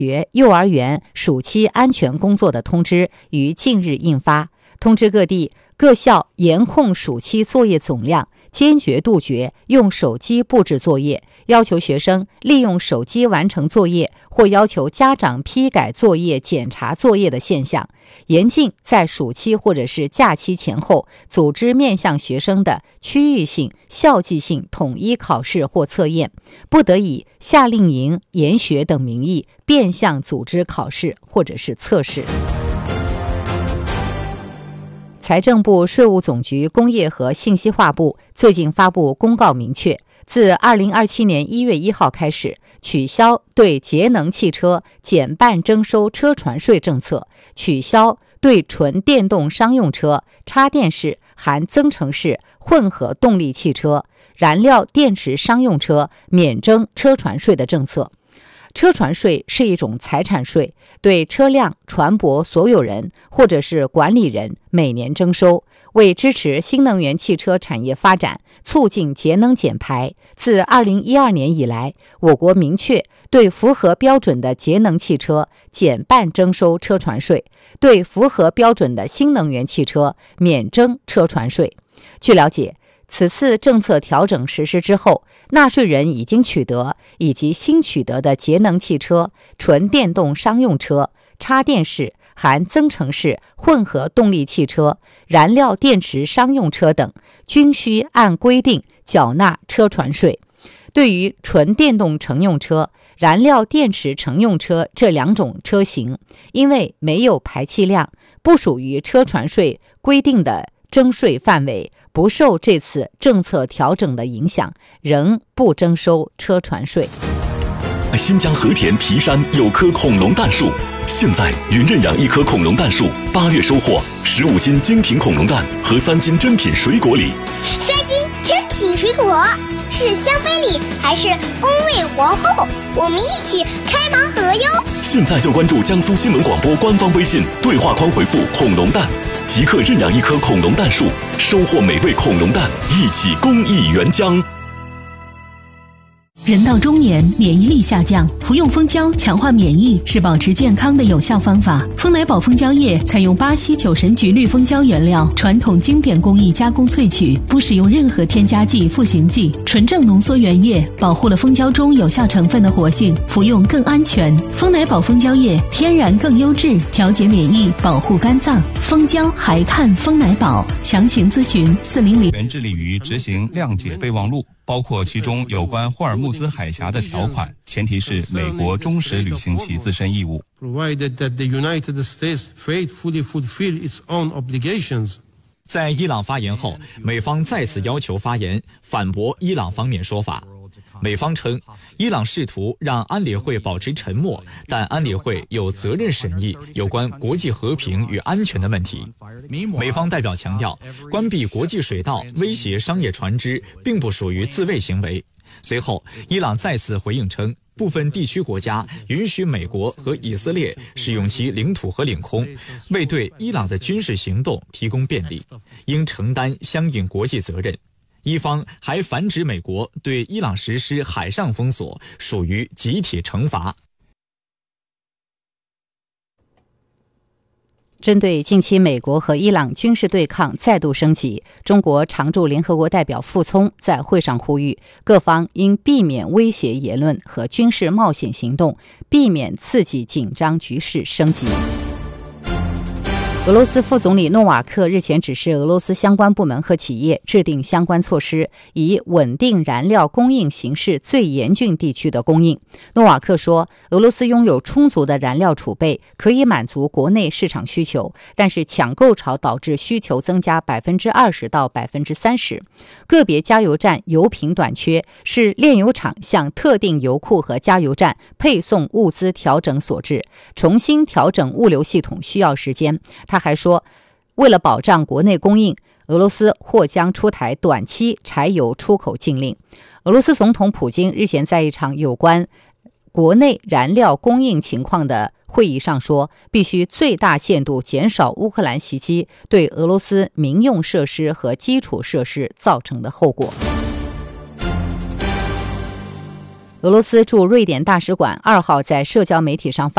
学、幼儿园暑期安全工作的通知于近日印发，通知各地各校严控暑期作业总量，坚决杜绝用手机布置作业，要求学生利用手机完成作业或要求家长批改作业、检查作业的现象，严禁在暑期或者是假期前后组织面向学生的区域性、校际性统一考试或测验，不得以夏令营、研学等名义变相组织考试或者是测试。财政部、税务总局、工业和信息化部最近发布公告，明确自2027年1月1号开始，取消对节能汽车减半征收车船税政策，取消对纯电动商用车、插电式含增程式混合动力汽车、燃料电池商用车免征车船税的政策。车船税是一种财产税，对车辆、船舶所有人或者是管理人每年征收。为支持新能源汽车产业发展，促进节能减排，自2012年以来，我国明确对符合标准的节能汽车减半征收车船税，对符合标准的新能源汽车免征车船税。据了解，此次政策调整实施之后，纳税人已经取得以及新取得的节能汽车、纯电动商用车、插电式含增程式混合动力汽车、燃料电池商用车等，均需按规定缴纳车船税。对于纯电动乘用车、燃料电池乘用车这两种车型，因为没有排气量，不属于车船税规定的征税范围，不受这次政策调整的影响，仍不征收车船税。 新疆和田提山有棵恐龙蛋树，现在云认养一棵恐龙蛋树，8月收获15斤精品恐龙蛋和3斤珍品水果礼。 3斤珍品水果是香妃礼还是风味皇后？我们一起开盲盒哟！ 现在就关注江苏新闻广播官方微信，对话框回复恐龙蛋，即刻认养一棵恐龙蛋树，收获美味恐龙蛋，一起公益援疆。 人到中年，免疫力下降，服用蜂胶强化免疫是保持健康的有效方法。丰奶宝蜂胶液采用巴西酒神菊绿蜂胶原料，传统经典工艺加工萃取，不使用任何添加剂、赋形剂，纯正浓缩原液，保护了蜂胶中有效成分的活性，服用更安全。丰奶宝蜂胶液天然更优质，调节免疫，保护肝脏。蜂胶还看丰奶宝，详情咨询400。 原致力于执行谅解备忘录，包括其中有关霍尔木兹海峡的条款，前提是美国忠实履行其自身义务。 在伊朗发言后，美方再次要求发言，反驳伊朗方面说法。美方称，伊朗试图让安理会保持沉默，但安理会有责任审议有关国际和平与安全的问题。美方代表强调，关闭国际水道、威胁商业船只并不属于自卫行为。随后，伊朗再次回应称，部分地区国家允许美国和以色列使用其领土和领空，为对伊朗的军事行动提供便利，应承担相应国际责任。伊方还反指美国对伊朗实施海上封锁属于集体惩罚。 针对近期美国和伊朗军事对抗再度升级，中国常驻联合国代表傅聪在会上呼吁，各方应避免威胁言论和军事冒险行动，避免刺激紧张局势升级。俄罗斯副总理诺瓦克日前指示俄罗斯相关部门和企业制定相关措施，以稳定燃料供应形势最严峻地区的供应。诺瓦克说，俄罗斯拥有充足的燃料储备，可以满足国内市场需求，但是抢购潮导致需求增加20%到30%。个别加油站油瓶短缺，是炼油厂向特定油库和加油站配送物资调整所致，重新调整物流系统需要时间。他还说，为了保障国内供应，俄罗斯或将出台短期柴油出口禁令。俄罗斯总统普京日前在一场有关国内燃料供应情况的会议上说，必须最大限度减少乌克兰袭击对俄罗斯民用设施和基础设施造成的后果。俄罗斯驻瑞典大使馆2号在社交媒体上发